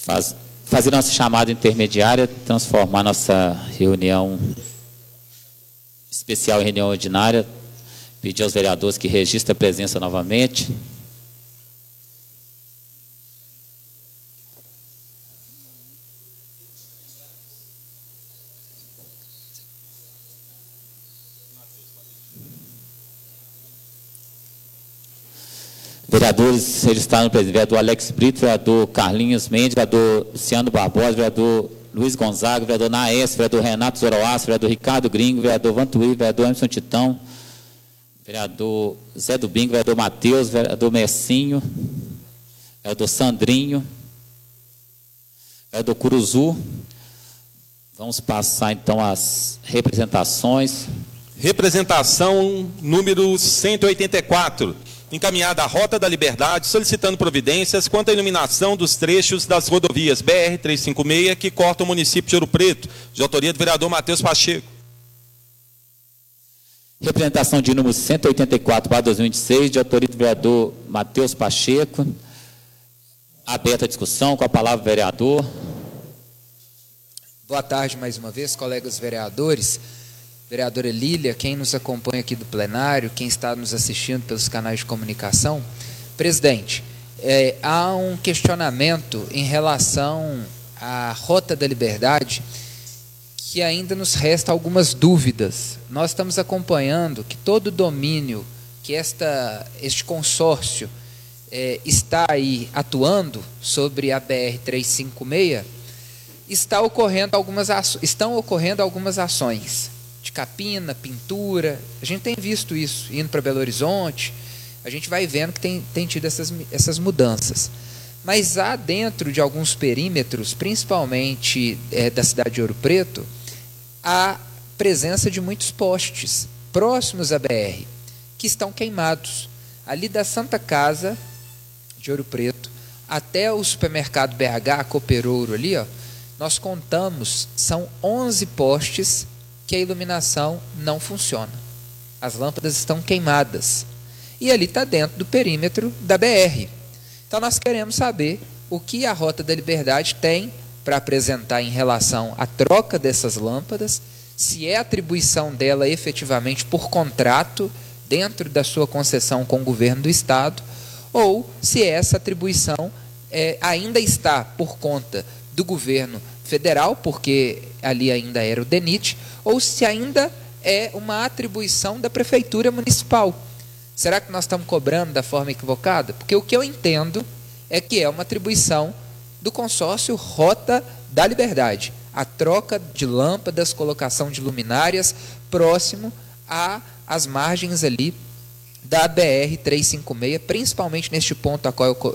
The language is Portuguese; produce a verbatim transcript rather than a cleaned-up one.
Faz, fazer nossa chamada intermediária, transformar nossa reunião especial em reunião ordinária, pedir aos vereadores que registrem a presença novamente. Vereadores registrados no presidente: vereador Alex Brito, vereador Carlinhos Mendes, vereador Luciano Barbosa, vereador Luiz Gonzaga, vereador Naes, vereador Renato Zoroastro, vereador Ricardo Gringo, vereador Vantuí, vereador Emerson Titão, vereador Zé do Bingo, vereador Matheus, vereador Messinho, vereador Sandrinho, vereador Curuzu. Vamos passar então às representações. Representação número cento e oitenta e quatro. Encaminhada à Rota da Liberdade, solicitando providências quanto à iluminação dos trechos das rodovias B R trezentos e cinquenta e seis que cortam o município de Ouro Preto, de autoria do vereador Matheus Pacheco. Representação de número cento e oitenta e quatro para dois mil e vinte e seis, de autoria do vereador Matheus Pacheco. Aberta a discussão, com a palavra o vereador. Boa tarde mais uma vez, colegas vereadores. Vereadora Lília, quem nos acompanha aqui do plenário, quem está nos assistindo pelos canais de comunicação. Presidente, é, há um questionamento em relação à Rota da Liberdade que ainda nos resta algumas dúvidas. Nós estamos acompanhando que todo o domínio que esta, este consórcio é, está aí atuando sobre a B R trezentos e cinquenta e seis, está ocorrendo algumas aço- estão ocorrendo algumas ações de capina, pintura. A gente tem visto isso, indo para Belo Horizonte, a gente vai vendo que tem, tem tido essas, essas mudanças. Mas há dentro de alguns perímetros, principalmente é, da cidade de Ouro Preto, a presença de muitos postes próximos à B R, que estão queimados. Ali da Santa Casa de Ouro Preto até o supermercado B H, Cooperouro ali, ó, nós contamos, são onze postes que a iluminação não funciona. As lâmpadas estão queimadas. E ali está dentro do perímetro da B R. Então nós queremos saber o que a Rota da Liberdade tem para apresentar em relação à troca dessas lâmpadas, se é atribuição dela efetivamente por contrato, dentro da sua concessão com o governo do Estado, ou se essa atribuição é, ainda está por conta do governo federal, porque ali ainda era o DENIT, ou se ainda é uma atribuição da prefeitura municipal. Será que nós estamos cobrando da forma equivocada? Porque o que eu entendo é que é uma atribuição do consórcio Rota da Liberdade, a troca de lâmpadas, colocação de luminárias próximo às margens ali da B R trezentos e cinquenta e seis, principalmente neste ponto a qual eu,